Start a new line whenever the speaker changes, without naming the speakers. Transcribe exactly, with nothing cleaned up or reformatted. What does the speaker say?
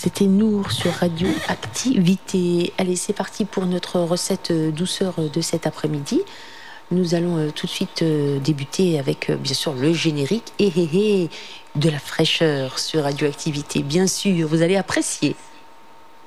C'était Nour sur Radio Activité. Allez, c'est parti pour notre recette douceur de cet après-midi. Nous allons tout de suite débuter avec, bien sûr, le générique et, et, et de la fraîcheur sur Radio Activité. Bien sûr, vous allez apprécier.